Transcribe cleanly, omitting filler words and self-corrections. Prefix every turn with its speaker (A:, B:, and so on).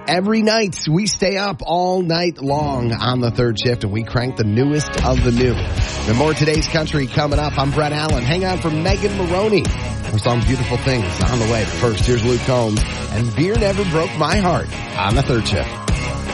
A: Every night, we stay up all night long on the third shift, and we crank the newest of the new. And more Today's Country coming up. I'm Brett Allen. Hang on for Megan Maroney for some beautiful things on the way. First, here's Luke Combs, and Beer Never Broke My Heart on the third shift.